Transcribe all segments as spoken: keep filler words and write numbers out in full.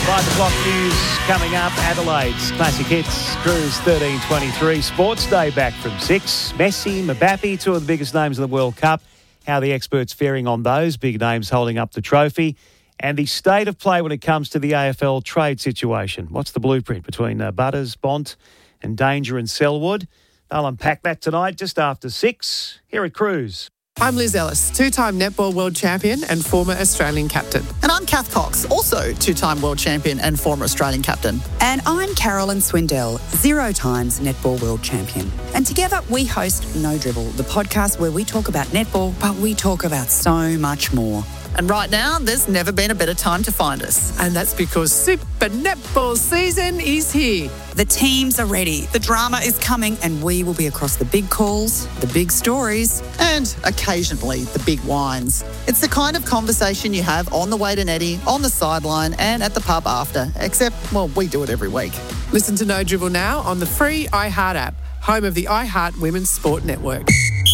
Five o'clock news coming up. Adelaide's Classic Hits Cruise thirteen twenty-three. Sports Day back from six. Messi, Mbappe, two of the biggest names in the World Cup. How the experts faring on those big names holding up the trophy. And the state of play when it comes to the A F L trade situation. What's the blueprint between uh, Butters, Bont and Danger and Selwood? They'll unpack that tonight just after six here at Cruise. I'm Liz Ellis, two-time netball world champion and former Australian captain. And I'm Kath Cox, also two-time world champion and former Australian captain. And I'm Carolyn Swindell, zero times netball world champion. And together we host No Dribble, the podcast where we talk about netball, but we talk about so much more. And right now, there's never been a better time to find us. And that's because Super Netball season is here. The teams are ready, the drama is coming, and we will be across the big calls, the big stories. And occasionally, the big wines. It's the kind of conversation you have on the way to Netty, on the sideline, and at the pub after. Except, well, we do it every week. Listen to No Dribble now on the free iHeart app, home of the iHeart Women's Sport Network.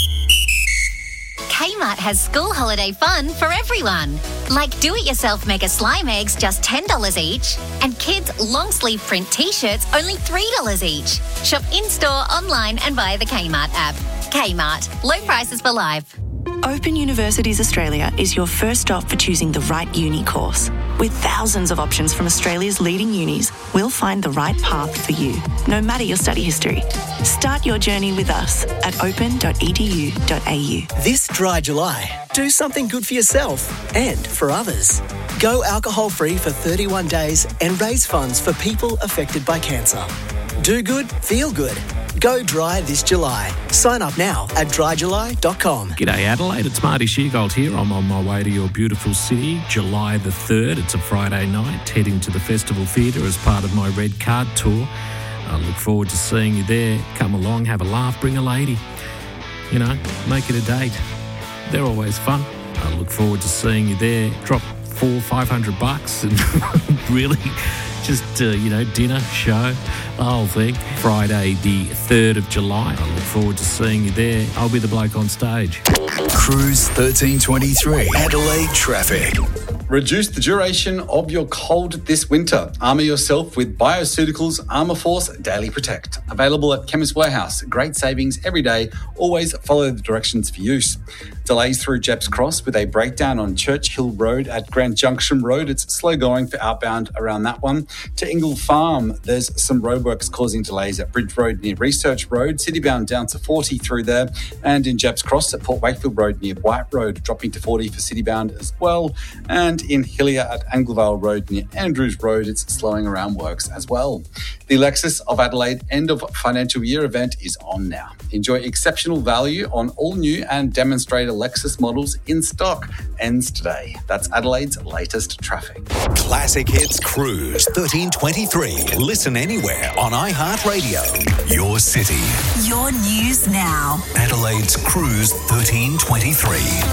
Kmart has school holiday fun for everyone. Like do-it-yourself mega slime eggs, just ten dollars each. And kids' long-sleeve print T-shirts, only three dollars each. Shop in-store, online and via the Kmart app. Kmart. Low prices for life. Open Universities Australia is your first stop for choosing the right uni course. With thousands of options from Australia's leading unis, we'll find the right path for you, no matter your study history. Start your journey with us at open dot e d u dot a u. This dry July, do something good for yourself and for others. Go alcohol-free for thirty-one days and raise funds for people affected by cancer. Do good, feel good. Go dry this July. Sign up now at dry july dot com. G'day Adelaide, it's Marty Sheargold here. I'm on my way to your beautiful city, July the third. It's a Friday night, heading to the Festival Theatre as part of my Red Card tour. I look forward to seeing you there. Come along, have a laugh, bring a lady. You know, make it a date. They're always fun. I look forward to seeing you there. Drop four, five hundred bucks and really just, uh, you know, dinner, show, the whole thing. Friday the third of July. I look forward to seeing you there. I'll be the bloke on stage. Cruise thirteen twenty-three. Adelaide traffic. Reduce the duration of your cold this winter. Armour yourself with Bioceuticals Armour Force Daily Protect. Available at Chemist Warehouse. Great savings every day. Always follow the directions for use. Delays through Jepps Cross with a breakdown on Church Hill Road at Grand Junction Road. It's slow going for outbound around that one. To Ingle Farm, there's some roadworks causing delays at Bridge Road near Research Road. Citybound down to forty through there. And in Jepps Cross at Port Wakefield Road near White Road, dropping to forty for Citybound as well. And in Hillier at Anglevale Road near Andrews Road, it's slowing around works as well. The Lexus of Adelaide end of financial year event is on now. Enjoy exceptional value on all new and demonstrator Lexus models in stock. Ends today. That's Adelaide's latest traffic. Classic Hits Cruise thirteen twenty-three. Listen anywhere on iHeartRadio. Your city. Your news now. Adelaide's Cruise thirteen twenty-three.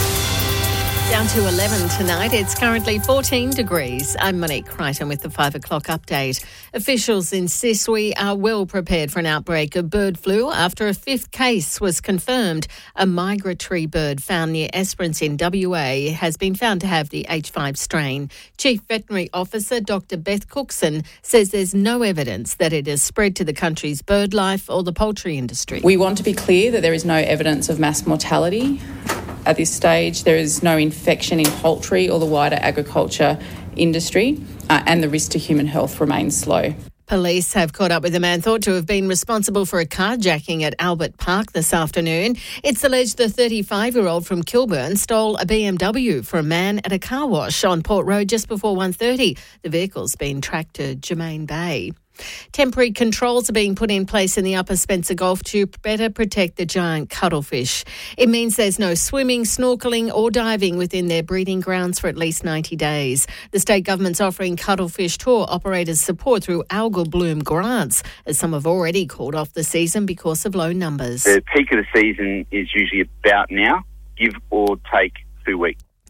Down to eleven tonight. It's currently fourteen degrees. I'm Monique Crichton with the five o'clock update. Officials insist we are well prepared for an outbreak of bird flu after a fifth case was confirmed. A migratory bird found near Esperance in W A has been found to have the H five strain. Chief Veterinary Officer Doctor Beth Cookson says there's no evidence that it has spread to the country's bird life or the poultry industry. We want to be clear that there is no evidence of mass mortality. At this stage, there is no infection in poultry or the wider agriculture industry, uh, and the risk to human health remains low. Police have caught up with a man thought to have been responsible for a carjacking at Albert Park this afternoon. It's alleged the thirty-five-year-old from Kilburn stole a B M W for a man at a car wash on Port Road just before one thirty. The vehicle's been tracked to Germain Bay. Temporary controls are being put in place in the Upper Spencer Gulf to better protect the giant cuttlefish. It means there's no swimming, snorkelling or diving within their breeding grounds for at least ninety days. The state government's offering cuttlefish tour operators support through algal bloom grants, as some have already called off the season because of low numbers. The peak of the season is usually about now, give or take two weeks.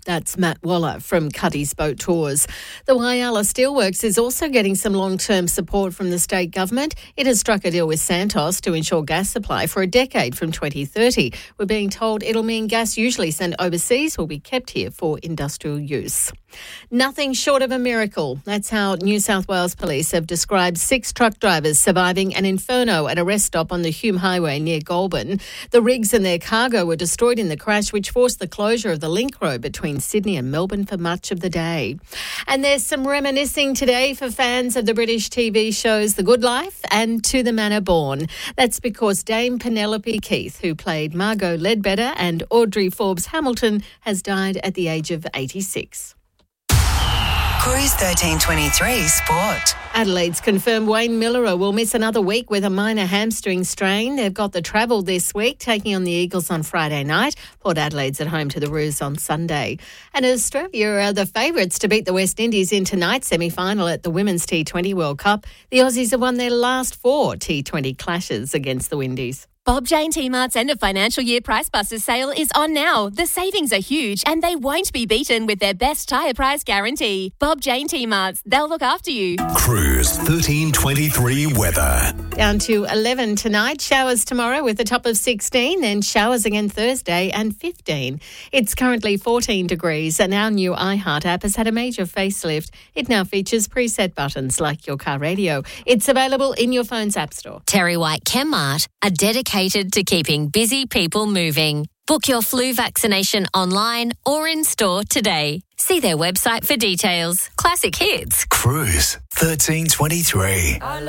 That's Matt Waller from Cuddy's Boat Tours. The Whyalla Steelworks is also getting some long-term support from the state government. It has struck a deal with Santos to ensure gas supply for a decade from twenty thirty. We're being told it'll mean gas usually sent overseas will be kept here for industrial use. Nothing short of a miracle. That's how New South Wales Police have described six truck drivers surviving an inferno at a rest stop on the Hume Highway near Goulburn. The rigs and their cargo were destroyed in the crash, which forced the closure of the link road between Sydney and Melbourne for much of the day. And there's some reminiscing today for fans of the British T V shows The Good Life and To the Manor Born. That's because Dame Penelope Keith, who played Margot Ledbetter and Audrey Forbes Hamilton, has died at the age of eighty-six. Cruise thirteen twenty-three Sport. Adelaide's confirmed Wayne Miller will miss another week with a minor hamstring strain. They've got the travel this week, taking on the Eagles on Friday night. Port Adelaide's at home to the Roos on Sunday. And Australia are the favourites to beat the West Indies in tonight's semi-final at the Women's T twenty World Cup. The Aussies have won their last four T twenty clashes against the Windies. Bob Jane T-Mart's end of financial year Price Busters sale is on now. The savings are huge and they won't be beaten with their best tyre price guarantee. Bob Jane T-Mart's, they'll look after you. Cruise thirteen twenty-three weather. Down to eleven tonight, showers tomorrow with a top of sixteen, then showers again Thursday and fifteen. It's currently fourteen degrees and our new iHeart app has had a major facelift. It now features preset buttons like your car radio. It's available in your phone's app store. Terry White Chemmart, a dedicated to keeping busy people moving. Book your flu vaccination online or in store today. See their website for details. Classic Hits. Cruise thirteen twenty-three.